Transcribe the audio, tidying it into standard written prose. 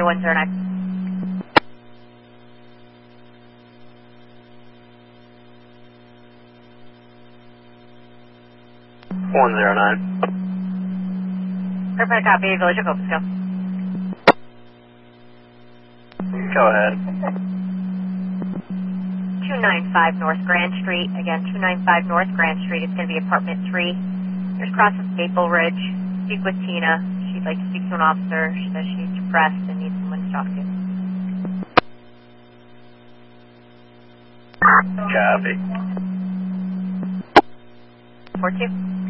109. Perfect, copy. Village of Opus, go. Go ahead. 295 North Grand Street. Again, 295 North Grand Street. It's going to be apartment 3. There's cross of Maple Ridge. Speak with Tina. She'd like to speak to an officer. She says she's depressed and needs someone to talk to. Copy. 42.